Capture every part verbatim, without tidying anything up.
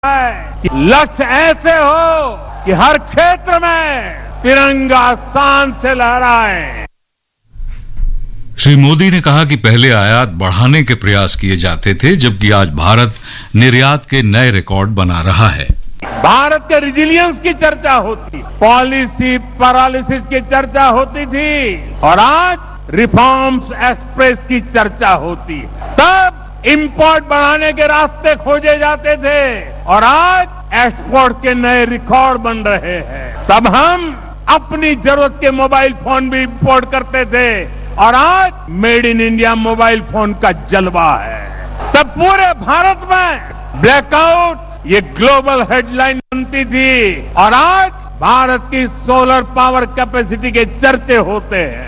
है कि लक्ष्य ऐसे हो कि हर क्षेत्र में तिरंगा शान से लहराए। श्री मोदी ने कहा कि पहले आयात बढ़ाने के प्रयास किए जाते थे, जबकि आज भारत निर्यात के नए रिकॉर्ड बना रहा है। भारत के रिजिलियंस की चर्चा होती, पॉलिसी पैरालिसिस की चर्चा होती थी और आज रिफॉर्म्स एक्सप्रेस की चर्चा होती। तब इंपोर्ट बढ़ाने के रास्ते खोजे जाते थे और आज एक्सपोर्ट के नए रिकॉर्ड बन रहे हैं। तब हम अपनी जरूरत के मोबाइल फोन भी इंपोर्ट करते थे और आज made in India mobile phone का जलवा है। तब पूरे भारत में ब्लैकआउट ये ग्लोबल हेडलाइन बनती थी और आज भारत की सोलर पावर कैपेसिटी के चर्चे होते हैं।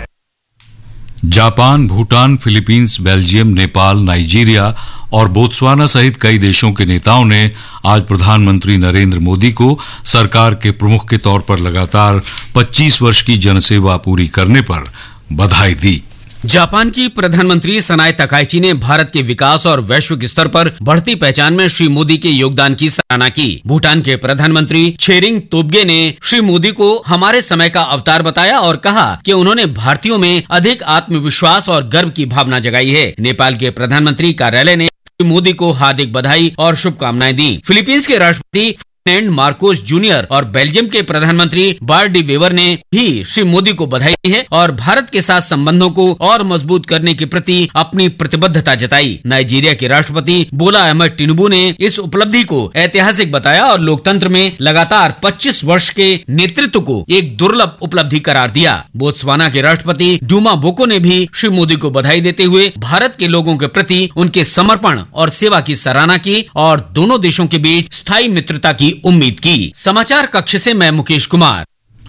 Japan, Bhutan, Philippines, Belgium, Nepal, Nigeria और बोत्सवाना सहित कई देशों के नेताओं ने आज प्रधानमंत्री नरेंद्र मोदी को सरकार के प्रमुख के तौर पर लगातार पच्चीस वर्ष की जनसेवा पूरी करने पर बधाई दी। जापान की प्रधानमंत्री सनाए तकाइची ने भारत के विकास और वैश्विक स्तर पर बढ़ती पहचान में श्री मोदी के योगदान की सराहना की। भूटान के प्रधानमंत्री छेरिंग तोब्गे ने श्री मोदी को हमारे समय का अवतार बताया और कहा कि उन्होंने भारतीयों में अधिक आत्मविश्वास और गर्व की भावना जगाई है। नेपाल के प्रधानमंत्री कार्यालय ने श्री मोदी को हार्दिक बधाई और शुभकामनाएं दी। फिलीपींस के राष्ट्रपति फर्डिनेंड मार्कोस जूनियर और बेल्जियम के प्रधानमंत्री बार्ट डी वेवर ने भी श्री मोदी को बधाई दी है और भारत के साथ संबंधों को और मजबूत करने के प्रति अपनी प्रतिबद्धता जताई। नाइजीरिया के राष्ट्रपति बोला अहमद टिनुबू ने इस उपलब्धि को ऐतिहासिक बताया और लोकतंत्र में लगातार पच्चीस वर्ष के नेतृत्व को एक दुर्लभ उपलब्धि करार दिया। बोत्सवाना के राष्ट्रपति डूमा बोको ने भी श्री मोदी को बधाई देते हुए भारत के लोगों के प्रति उनके समर्पण और सेवा की सराहना की और दोनों देशों के बीच स्थायी मित्रता की उम्मीद की। समाचार कक्ष से मैं मुकेश कुमार।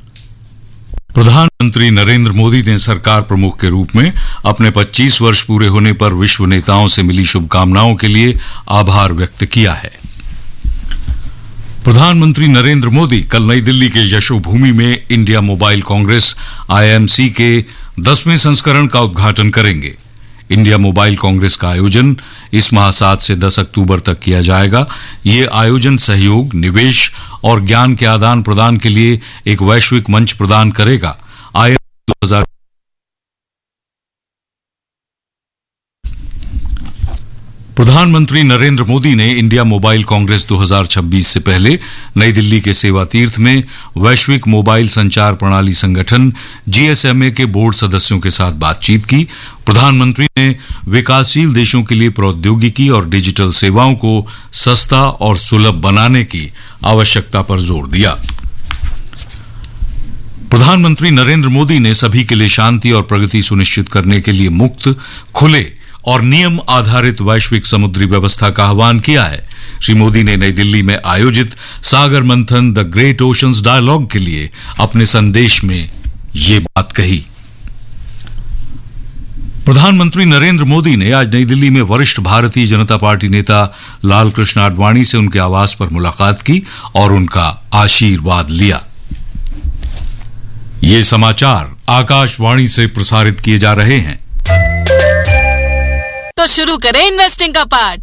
प्रधानमंत्री नरेंद्र मोदी ने सरकार प्रमुख के रूप में अपने पच्चीस वर्ष पूरे होने पर विश्व नेताओं से मिली शुभकामनाओं के लिए आभार व्यक्त किया है। प्रधानमंत्री नरेंद्र मोदी कल नई दिल्ली के यशोभूमि में India mobile Congress I M C के दसवें संस्करण का उद्घाटन करेंगे। इंडिया मोबाइल कांग्रेस का आयोजन इस माह सात से दस अक्टूबर तक किया जाएगा। ये आयोजन सहयोग, निवेश और ज्ञान के आदान प्रदान के लिए एक वैश्विक मंच प्रदान करेगा। आई दो हज़ार प्रधानमंत्री नरेंद्र मोदी ने इंडिया मोबाइल कांग्रेस दो हज़ार छब्बीस से पहले नई दिल्ली के सेवा तीर्थ में वैश्विक मोबाइल संचार प्रणाली संगठन जी एस एम ए के बोर्ड सदस्यों के साथ बातचीत की। प्रधानमंत्री ने विकासशील देशों के लिए प्रौद्योगिकी और डिजिटल सेवाओं को सस्ता और सुलभ बनाने की आवश्यकता पर जोर दिया। प्रधानमंत्री नरेंद्र मोदी ने सभी के लिए शांति और प्रगति सुनिश्चित करने के लिए मुक्त, खुले और नियम आधारित वैश्विक समुद्री व्यवस्था का आह्वान किया है। श्री मोदी ने नई दिल्ली में आयोजित सागर मंथन द ग्रेट ओशंस डायलॉग के लिए अपने संदेश में ये बात कही। प्रधानमंत्री नरेंद्र मोदी ने आज नई दिल्ली में वरिष्ठ भारतीय जनता पार्टी नेता लालकृष्ण आडवाणी से उनके आवास पर मुलाकात की और उनका आशीर्वाद लिया। ये समाचार आकाशवाणी से प्रसारित किए जा रहे हैं। तो शुरू करें इन्वेस्टिंग का पार्ट।